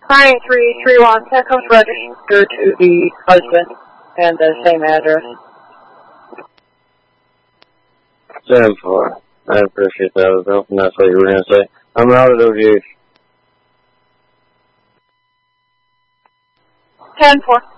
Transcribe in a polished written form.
9331, that comes registered to the husband and the same address. 10-4. I appreciate that. I was hoping that's what you were going to say. I'm out of those years. 10-4.